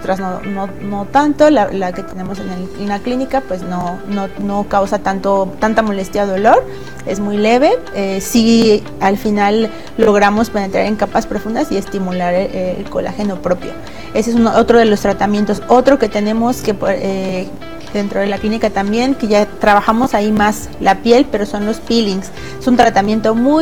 otras no tanto. La que tenemos en la clínica pues no causa tanta molestia o dolor, es muy leve. Sí, al final logramos penetrar en capas profundas y estimular el colágeno propio. Ese es otro de los tratamientos. Otro que tenemos que dentro de la clínica también, que ya trabajamos ahí más la piel, pero son los peelings. Es un tratamiento muy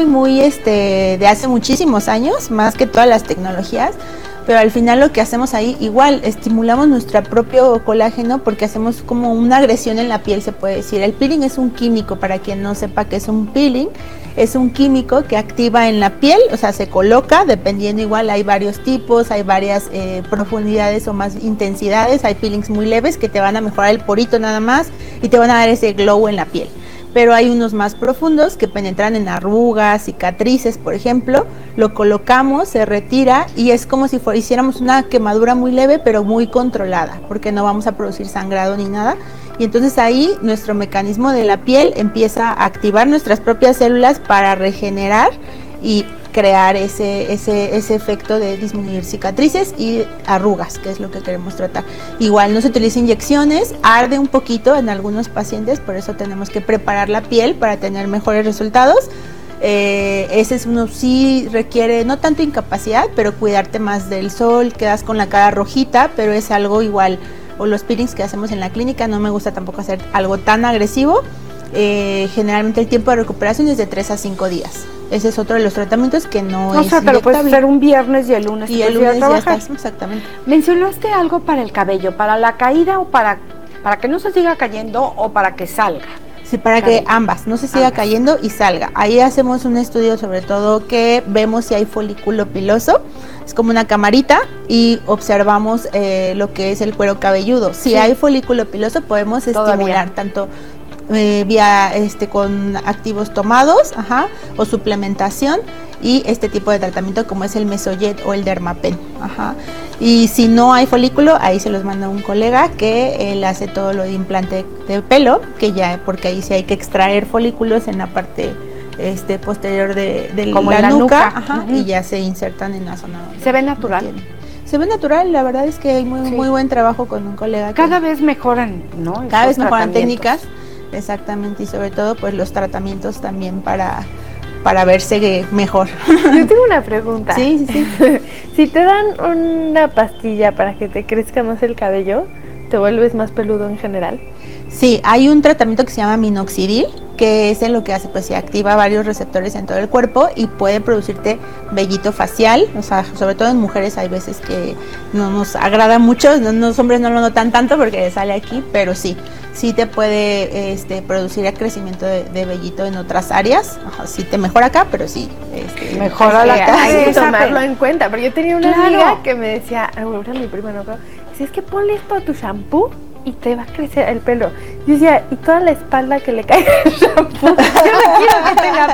de hace muchísimos años, más que todas las tecnologías, pero al final lo que hacemos ahí, igual, estimulamos nuestro propio colágeno porque hacemos como una agresión en la piel, se puede decir. El peeling es un químico, para quien no sepa qué es un peeling, es un químico que activa en la piel, o sea, se coloca, dependiendo igual, hay varios tipos, hay varias profundidades o más intensidades, hay peelings muy leves que te van a mejorar el porito nada más y te van a dar ese glow en la piel. Pero hay unos más profundos que penetran en arrugas, cicatrices, por ejemplo, lo colocamos, se retira y es como si hiciéramos una quemadura muy leve, pero muy controlada, porque no vamos a producir sangrado ni nada. Y entonces ahí nuestro mecanismo de la piel empieza a activar nuestras propias células para regenerar y crear ese efecto de disminuir cicatrices y arrugas, que es lo que queremos tratar. Igual no se utiliza inyecciones, arde un poquito en algunos pacientes, por eso tenemos que preparar la piel para tener mejores resultados. Ese es uno, sí requiere no tanto incapacidad, pero cuidarte más del sol, quedas con la cara rojita, pero es algo igual. O los peelings que hacemos en la clínica, no me gusta tampoco hacer algo tan agresivo. Generalmente el tiempo de recuperación es de 3 a 5 días. Ese es otro de los tratamientos que no es inyectable. Pero puedes hacer un viernes y el lunes ya estás, exactamente. Mencionaste algo para el cabello, para la caída o para que no se siga cayendo o para que salga. Sí, para que ambas, no se siga cayendo y salga. Ahí hacemos un estudio sobre todo que vemos si hay folículo piloso, es como una camarita y observamos lo que es el cuero cabelludo. Si hay folículo piloso podemos estimular tanto vía con activos tomados, o suplementación, y este tipo de tratamiento como es el Mesojet o el Dermapen. Y si no hay folículo, ahí se los manda un colega que él hace todo lo de implante de pelo, que ya, porque ahí sí hay que extraer folículos en la parte posterior de la nuca. Y ya se insertan en la zona. ¿Se ve natural? Se ve natural, la verdad es que hay muy buen trabajo con un colega. Cada vez mejoran, ¿no? Cada vez mejoran técnicas, exactamente, y sobre todo pues los tratamientos también para verse mejor. Yo tengo una pregunta. Sí. Si te dan una pastilla para que te crezca más el cabello, ¿te vuelves más peludo en general? Sí, hay un tratamiento que se llama minoxidil, que es lo que hace, pues se activa varios receptores en todo el cuerpo y puede producirte vellito facial, o sea, sobre todo en mujeres hay veces que no nos agrada mucho, los hombres no lo notan tanto porque sale aquí, pero sí te puede producir el crecimiento de vellito en otras áreas. Sí te mejora acá, pero sí mejora la cara. Hay que tomarlo en cuenta, pero yo tenía una amiga que me decía, ahora mi prima no creo, si es que ponle esto a tu shampoo y te va a crecer el pelo. Yo decía, y toda la espalda que le cae el shampoo. Yo no quiero que tenga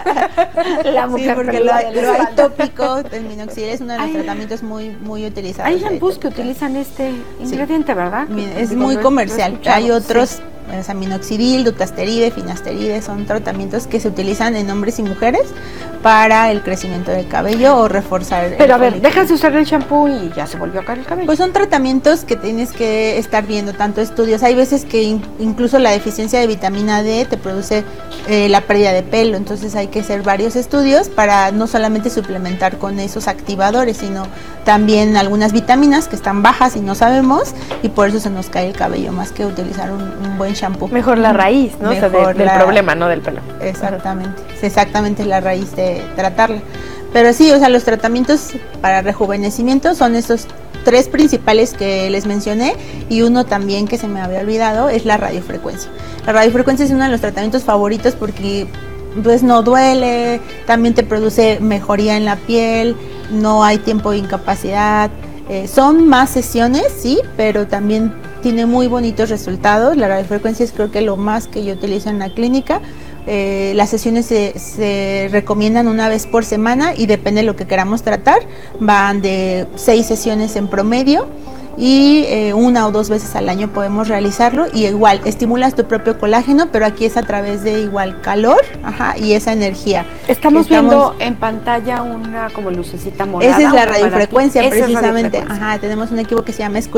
pelo. La mujer, porque lo hay tópico, el minoxidil es uno de los tratamientos muy utilizados. Hay shampoos que utilizan este ingrediente, ¿verdad? Es muy comercial. Hay otros, o sea, minoxidil, dutasteride, finasteride, son tratamientos que se utilizan en hombres y mujeres para el crecimiento del cabello o reforzar. Pero a ver, dejas de usar el shampoo y ya se volvió a caer el cabello. Pues son tratamientos que tienes que estar viendo, tanto estudios. Hay veces que incluso la deficiencia de vitamina D te produce la pérdida de pelo, entonces hay que hacer varios estudios para no solamente suplementar con esos activadores, sino también algunas vitaminas que están bajas y no sabemos, y por eso se nos cae el cabello, más que utilizar un buen shampoo. Mejor la raíz, ¿no? Mejor o sea, del problema, no del pelo. Exactamente la raíz de tratarla. Pero sí, o sea, los tratamientos para rejuvenecimiento son estos 3 principales que les mencioné, y uno también que se me había olvidado es la radiofrecuencia. La radiofrecuencia es uno de los tratamientos favoritos porque pues no duele, también te produce mejoría en la piel, no hay tiempo de incapacidad, son más sesiones, sí, pero también tiene muy bonitos resultados. La radiofrecuencia es creo que lo más que yo utilizo en la clínica. Las sesiones se recomiendan una vez por semana y depende de lo que queramos tratar, van de 6 sesiones en promedio y 1 o 2 veces al año podemos realizarlo, y igual estimulas tu propio colágeno, pero aquí es a través de igual calor y esa energía. Estamos viendo en pantalla una como lucecita morada. Esa es la radiofrecuencia precisamente. Tenemos un equipo que se llama